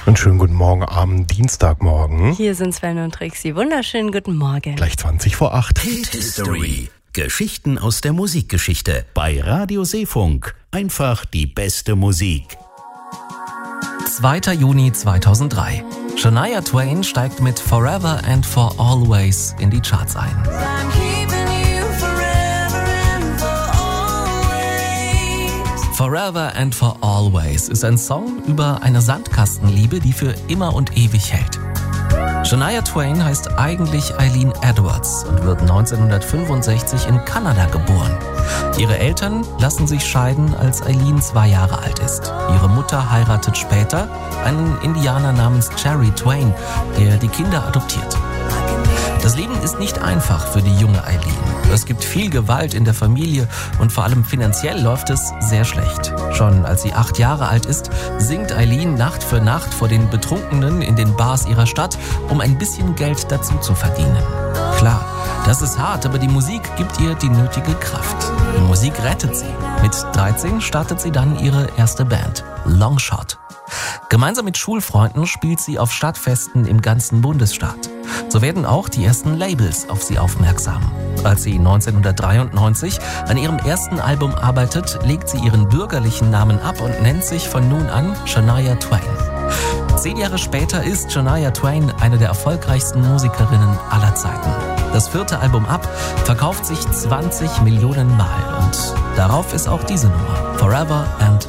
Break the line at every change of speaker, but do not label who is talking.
Und schönen guten Morgen am Dienstagmorgen.
Hier sind Sven und Trixie. Wunderschönen guten Morgen.
Gleich 20 vor 8.
Hit History. Geschichten aus der Musikgeschichte. Bei Radio Seefunk. Einfach die beste Musik.
2. Juni 2003. Shania Twain steigt mit Forever and for Always in die Charts ein. Forever and for Always ist ein Song über eine Sandkastenliebe, die für immer und ewig hält. Shania Twain heißt eigentlich Eileen Edwards und wird 1965 in Kanada geboren. Ihre Eltern lassen sich scheiden, als Eileen 2 Jahre alt ist. Ihre Mutter heiratet später einen Indianer namens Jerry Twain, der die Kinder adoptiert. Das Leben ist nicht einfach für die junge Eileen. Es gibt viel Gewalt in der Familie und vor allem finanziell läuft es sehr schlecht. Schon als sie 8 Jahre alt ist, singt Eileen Nacht für Nacht vor den Betrunkenen in den Bars ihrer Stadt, um ein bisschen Geld dazu zu verdienen. Klar, das ist hart, aber die Musik gibt ihr die nötige Kraft. Die Musik rettet sie. Mit 13 startet sie dann ihre erste Band, Longshot. Gemeinsam mit Schulfreunden spielt sie auf Stadtfesten im ganzen Bundesstaat. So werden auch die ersten Labels auf sie aufmerksam. Als sie 1993 an ihrem ersten Album arbeitet, legt sie ihren bürgerlichen Namen ab und nennt sich von nun an Shania Twain. 10 Jahre später ist Shania Twain eine der erfolgreichsten Musikerinnen aller Zeiten. Das 4. Album Up verkauft sich 20 Millionen Mal und darauf ist auch diese Nummer, Forever and